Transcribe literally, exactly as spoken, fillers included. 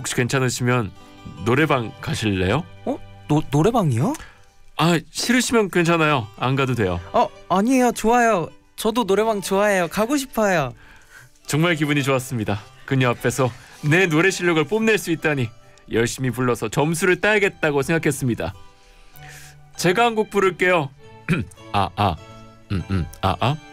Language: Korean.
혹시 괜찮으시면 노래방 가실래요? 어? 노, 노래방이요? 아, 싫으시면 괜찮아요. 안 가도 돼요. 어, 아니에요. 좋아요. 저도 노래방 좋아해요. 가고 싶어요. 정말 기분이 좋았습니다. 그녀 앞에서 내 노래 실력을 뽐낼 수 있다니 열심히 불러서 점수를 따야겠다고 생각했습니다. 제가 한 곡 부를게요. 아, 아, 음, 음, 아, 아.